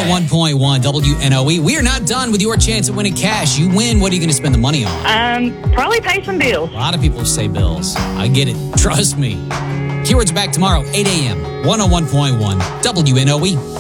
101.1 WNOE. We are not done with your chance at winning cash. You win. What are you going to spend the money on? Probably pay some bills. A lot of people say bills. I get it. Trust me. Keywords back tomorrow, 8 a.m., 101.1 WNOE.